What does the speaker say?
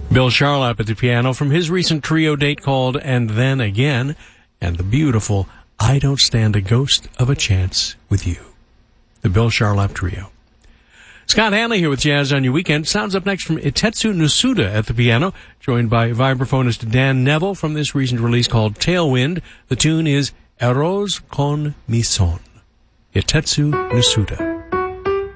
Bill Charlap at the piano from his recent trio date called And Then Again, and the beautiful I Don't Stand a Ghost of a Chance with You. The Bill Charlap Trio. Scott Hanley here with Jazz on Your Weekend. Sounds up next from Itetsu Nasuda at the piano, joined by vibraphonist Dan Neville from this recent release called Tailwind. The tune is Eros con mi son. Itetsu Nasuda.